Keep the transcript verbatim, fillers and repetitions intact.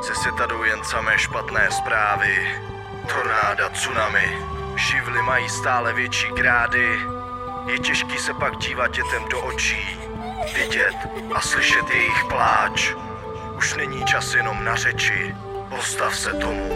Ze světa jdou jen samé špatné zprávy. Tornáda, tsunami, živly mají stále větší grády. Je těžký se pak dívat dětem do očí, vidět a slyšet jejich pláč. Už není čas jenom na řeči, postav se tomu.